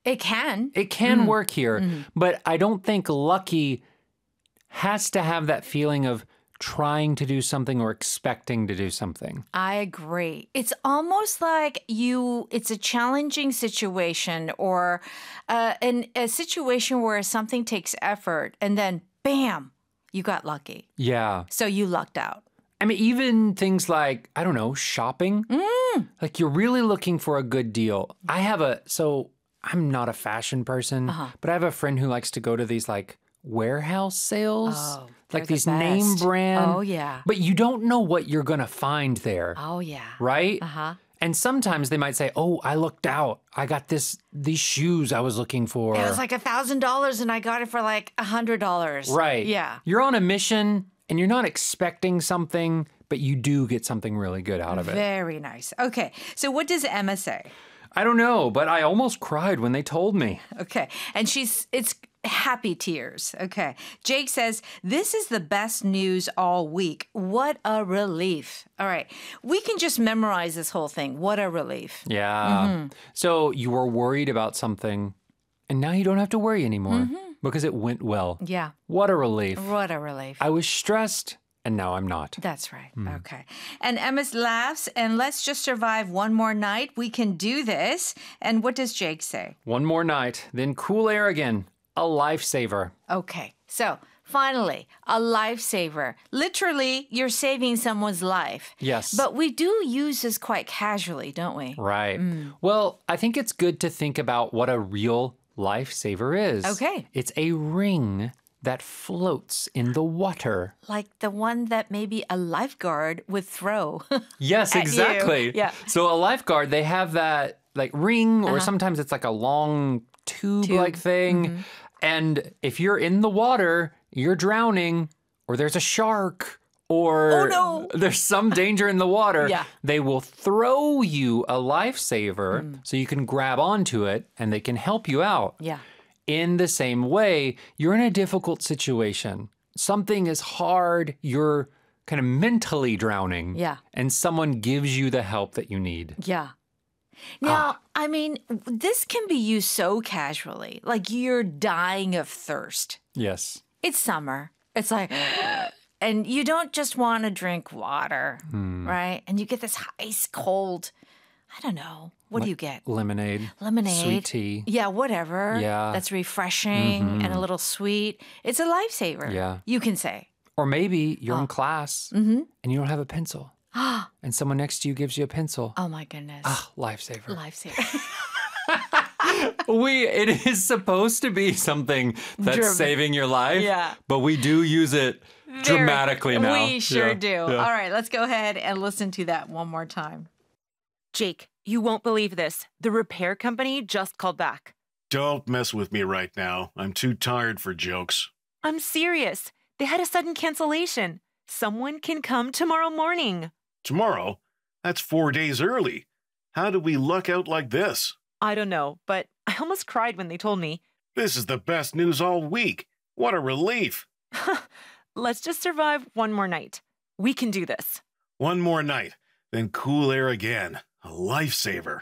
It can. It can work here, but I don't think lucky has to have that feeling of trying to do something or expecting to do something. I agree. It's almost like it's a challenging situation or a situation where something takes effort and then bam, you got lucky. Yeah. So you lucked out. I mean, even things like, I don't know, shopping. Like you're really looking for a good deal. I'm not a fashion person, but I have a friend who likes to go to these like warehouse sales. Oh, like they're these the name best. brand. Oh, yeah. But you don't know what you're going to find there. Oh, yeah. Right? Uh-huh. And sometimes they might say, oh, I looked out. I got these shoes I was looking for. It was like $1,000 and I got it for like $100. Right. Yeah. You're on a mission and you're not expecting something, but you do get something really good out of it. Very nice. Okay. So what does Emma say? I don't know, but I almost cried when they told me. Okay. And it's happy tears. Okay. Jake says, this is the best news all week. What a relief. All right. We can just memorize this whole thing. What a relief. Yeah. So you were worried about something, and now you don't have to worry anymore because it went well. Yeah. What a relief. What a relief. I was stressed, and now I'm not. That's right. Okay. And Emma laughs, and let's just survive one more night. We can do this. And what does Jake say? One more night, then cool air again. A lifesaver. Okay. So finally, a lifesaver. Literally, you're saving someone's life. Yes. But we do use this quite casually, don't we? Right. Well, I think it's good to think about what a real lifesaver is. Okay. It's a ring that floats in the water. Like the one that maybe a lifeguard would throw. Yes, at you. exactly. Yeah. So a lifeguard, they have that like ring, or sometimes it's like a long tube-like thing. And if you're in the water, you're drowning, or there's a shark, or there's some danger in the water, Yeah. they will throw you a lifesaver so you can grab onto it and they can help you out. Yeah. In the same way, you're in a difficult situation. Something is hard, you're kind of mentally drowning. Yeah. And someone gives you the help that you need. Yeah. Now, I mean, this can be used so casually. Like you're dying of thirst. Yes. It's summer. It's like, and you don't just want to drink water, right? And you get this ice cold, I don't know. What do you get? Lemonade. Lemonade. Sweet tea. Yeah, whatever. Yeah. That's refreshing and a little sweet. It's a lifesaver. Yeah. You can say. Or maybe you're in class and you don't have a pencil. And someone next to you gives you a pencil. Oh my goodness. Lifesaver. Lifesaver. It is supposed to be something that's saving your life. Yeah. But we do use it dramatically now. We sure Yeah. do. Yeah. All right, let's go ahead and listen to that one more time. Jake, you won't believe this. The repair company just called back. Don't mess with me right now. I'm too tired for jokes. I'm serious. They had a sudden cancellation. Someone can come tomorrow morning. Tomorrow? That's 4 days early. How did we luck out like this? I don't know, but I almost cried when they told me. This is the best news all week. What a relief. Let's just survive one more night. We can do this. One more night, then cool air again. A lifesaver.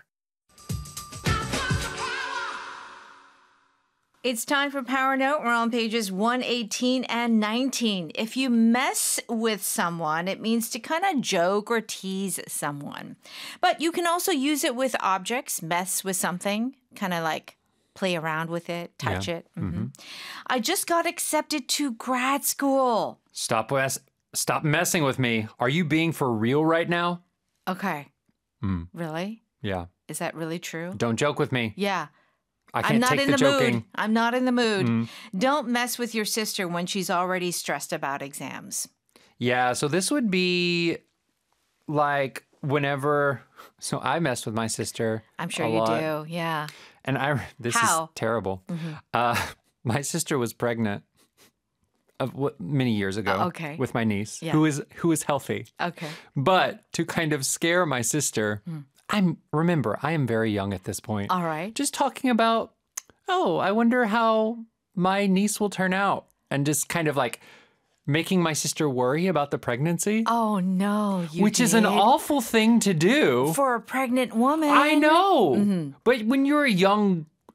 It's time for Power Note. We're on pages 118 and 19. If you mess with someone, it means to kind of joke or tease someone. But you can also use it with objects, mess with something, kind of like play around with it, touch it. I just got accepted to grad school. Stop messing with me. Are you being for real right now? Okay. Really? Yeah. Is that really true? Don't joke with me. Yeah. I I'm can't not take in the the joking. mood. I'm not in the mood. Don't mess with your sister when she's already stressed about exams. Yeah, so this would be like whenever. So I messed with my sister. I'm sure a you lot. do. Yeah. And this How? is terrible. My sister was pregnant many years ago. Okay. With my niece, Yeah. who is healthy. Okay. But to kind of scare my sister, I am very young at this point. All right. Just talking about, I wonder how my niece will turn out, and just kind of like making my sister worry about the pregnancy. Oh, no. Which is an awful thing to do. For a pregnant woman. I know. But when you're a young